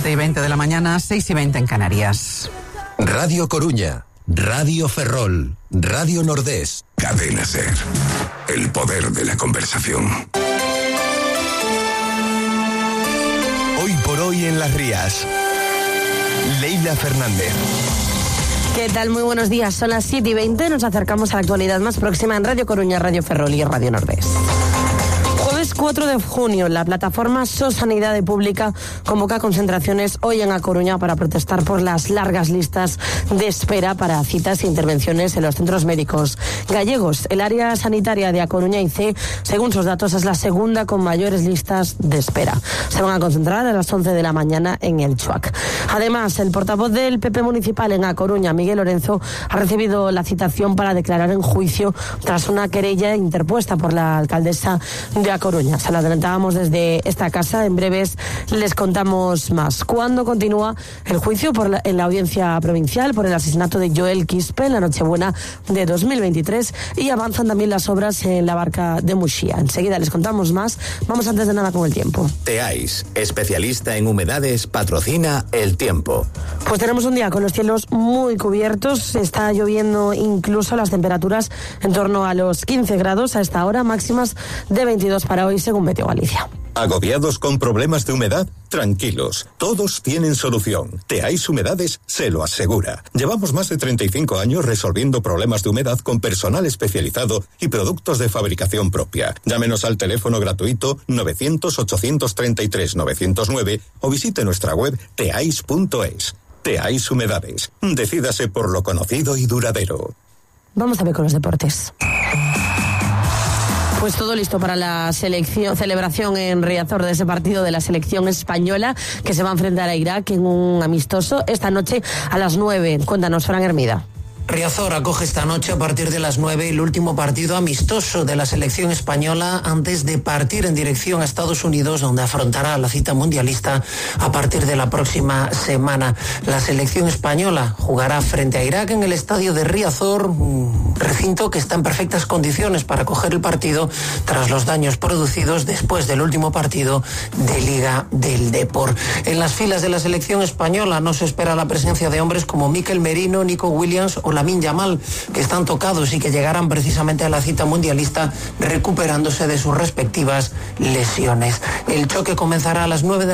7:20 de la mañana, 6:20 en Canarias. Radio Coruña, Radio Ferrol, Radio Nordés. Cadena SER, el poder de la conversación. Hoy por hoy en Las Rías, Leila Fernández. ¿Qué tal? Muy buenos días. Son las 7:20. Nos acercamos a la actualidad más próxima en Radio Coruña, Radio Ferrol y Radio Nordés. Jueves 4 de junio, la plataforma SOS-Sanidade Pública convoca concentraciones hoy en A Coruña para protestar por las largas listas de espera para citas e intervenciones en los centros médicos gallegos. El área sanitaria de A Coruña IC, según sus datos, es la segunda con mayores listas de espera. Se van a concentrar a las 11 de la mañana en el Chuac. Además, el portavoz del PP municipal en A Coruña, Miguel Lorenzo, ha recibido la citación para declarar en juicio tras una querella interpuesta por la alcaldesa de A Coruña. Se lo adelantábamos desde esta casa. En breves les contamos más. ¿Cuándo continúa el juicio en la audiencia provincial por el asesinato de Joel Quispe en la Nochebuena de 2023? Y avanzan también las obras en la barca de Muxía. Enseguida les contamos más. Vamos antes de nada con el tiempo. Teais, especialista en humedades, patrocina el tiempo. Pues tenemos un día con los cielos muy cubiertos. Está lloviendo, incluso las temperaturas en torno a los 15 grados a esta hora, máximas de 22 para hoy, según Meteo Galicia. ¿Agobiados con problemas de humedad? Tranquilos, todos tienen solución. Teais Humedades se lo asegura. Llevamos más de 35 años resolviendo problemas de humedad con personal especializado y productos de fabricación propia. Llámenos al teléfono gratuito 900-833-909 o visite nuestra web teais.es. Teais Humedades. Decídase por lo conocido y duradero. Vamos a ver con los deportes. Pues todo listo para la celebración en Riazor de ese partido de la selección española que se va a enfrentar a Irak en un amistoso esta noche a las 9. Cuéntanos, Fran Hermida. Riazor acoge esta noche a partir de las 9 el último partido amistoso de la selección española antes de partir en dirección a Estados Unidos, donde afrontará la cita mundialista a partir de la próxima semana. La selección española jugará frente a Irak en el estadio de Riazor, un recinto que está en perfectas condiciones para acoger el partido tras los daños producidos después del último partido de Liga del Depor. En las filas de la selección española no se espera la presencia de hombres como Mikel Merino, Nico Williams o Lamine Yamal, que están tocados y que llegarán precisamente a la cita mundialista recuperándose de sus respectivas lesiones. El choque comenzará a las 9 de